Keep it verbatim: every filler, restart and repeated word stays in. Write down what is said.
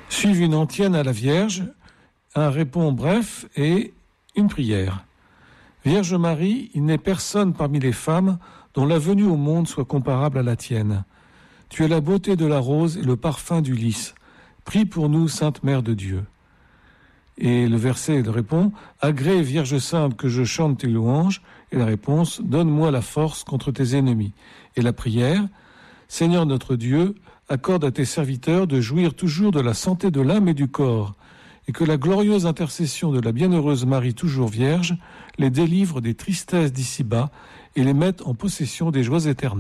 Suivent une antienne à la Vierge, un répond bref et une prière. Vierge Marie, il n'est personne parmi les femmes dont la venue au monde soit comparable à la tienne. Tu es la beauté de la rose et le parfum du lys. Prie pour nous, Sainte Mère de Dieu. Et le verset répond « Agrée, Vierge Sainte, que je chante tes louanges ». Et la réponse « Donne-moi la force contre tes ennemis ». Et la prière « Seigneur notre Dieu, accorde à tes serviteurs de jouir toujours de la santé de l'âme et du corps, et que la glorieuse intercession de la bienheureuse Marie toujours Vierge les délivre des tristesses d'ici-bas et les mette en possession des joies éternelles. »